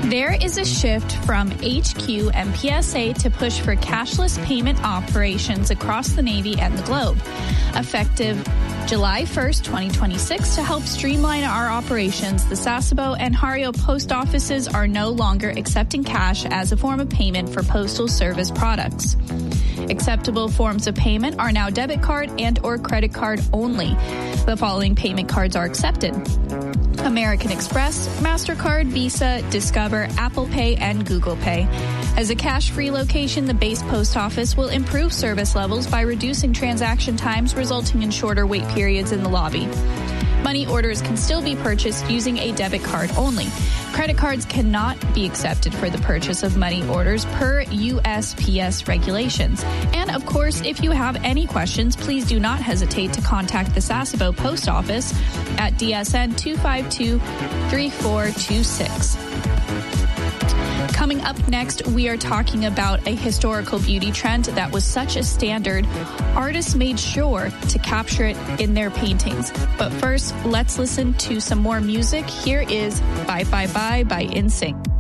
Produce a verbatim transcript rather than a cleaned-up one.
There is a shift from H Q and P S A to push for cashless payment operations across the Navy and the globe. Effective July first, twenty twenty-six, to help streamline our operations, the Sasebo and Hario post offices are no longer accepting cash as a form of payment for postal service products. Acceptable forms of payment are now debit card and or credit card only. The following payment cards are accepted: American Express, MasterCard, Visa, Discover, Apple Pay, and Google Pay. As a cash-free location, the base post office will improve service levels by reducing transaction times, resulting in shorter wait periods in the lobby. Money orders can still be purchased using a debit card only. Credit cards cannot be accepted for the purchase of money orders per U S P S regulations. And of course, if you have any questions, please do not hesitate to contact the Sasebo Post Office at D S N two five two, three four two six. Coming up next, we are talking about a historical beauty trend that was such a standard, artists made sure to capture it in their paintings. But first, let's listen to some more music. Here is Bye Bye Bye by N Sync.